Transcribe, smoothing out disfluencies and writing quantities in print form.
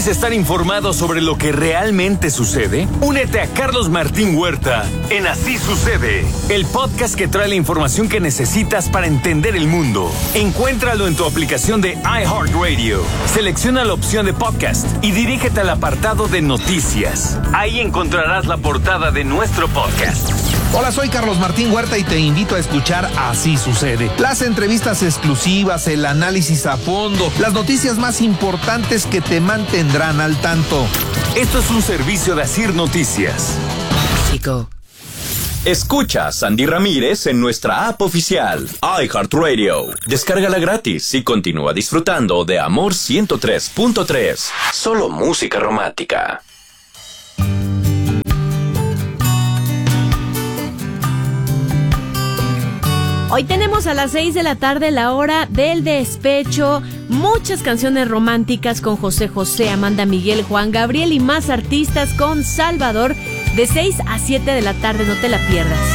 ¿Quieres estar informado sobre lo que realmente sucede? Únete a Carlos Martín Huerta en Así Sucede, el podcast que trae la información que necesitas para entender el mundo. Encuéntralo en tu aplicación de iHeartRadio. Selecciona la opción de podcast y dirígete al apartado de noticias. Ahí encontrarás la portada de nuestro podcast. Hola, soy Carlos Martín Huerta y te invito a escuchar Así Sucede. Las entrevistas exclusivas, el análisis a fondo, las noticias más importantes que te mantendrán al tanto. Esto es un servicio de Asir Noticias. Chico. Escucha a Sandy Ramírez en nuestra app oficial, iHeartRadio. Descárgala gratis y continúa disfrutando de Amor 103.3. Solo música romántica. Hoy tenemos a las 6 de la tarde la hora del despecho. Muchas canciones románticas con José José, Amanda Miguel, Juan Gabriel y más artistas con Salvador. De 6 a 7 de la tarde, no te la pierdas.